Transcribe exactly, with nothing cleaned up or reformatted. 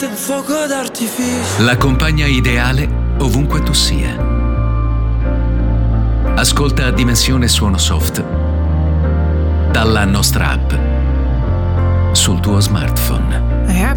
del fuoco d'artificio. La compagna ideale ovunque tu sia. Ascolta Dimensione Suono Soft dalla nostra app sul tuo smartphone.